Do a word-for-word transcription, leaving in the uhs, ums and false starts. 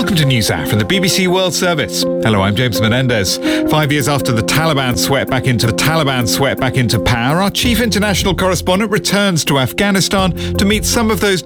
Welcome to NewsHour from the B B C World Service. Hello, I'm James Menendez. Five years after the Taliban swept back into the Taliban swept back into power, our chief international correspondent returns to Afghanistan to meet some of those